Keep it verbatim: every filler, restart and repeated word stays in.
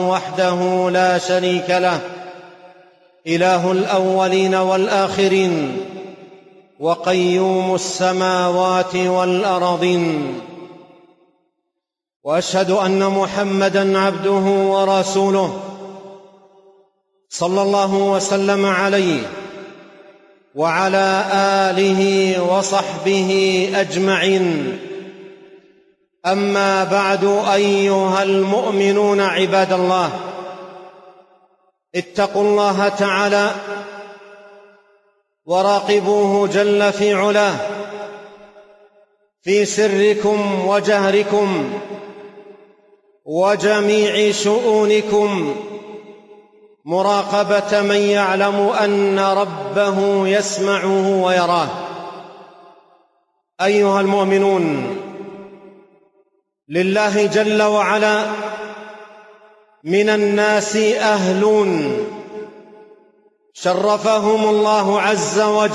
وحده لا شريك له، إله الأولين والآخرين، وقيوم السماوات والأرضين. وأشهد أن محمدًا عبده ورسوله صلى الله وسلم عليه وعلى آله وصحبه أجمعين. أما بعد، أيها المؤمنون عباد الله، اتقوا الله تعالى وراقبوه جل في علاه في سركم وجهركم وجميع شؤونكم، مراقبة من يعلم أن ربه يسمعه ويراه. أيها المؤمنون، لله جل وعلا من الناس أهلون شرفهم الله عز وجل